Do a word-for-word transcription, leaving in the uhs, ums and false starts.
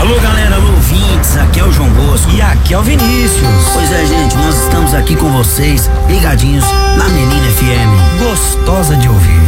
Alô, galera, alô, ouvintes, aqui é o João Bosco. E aqui é o Vinícius. Pois é, gente, nós estamos aqui com vocês, ligadinhos na Menina F M. Gostosa de ouvir.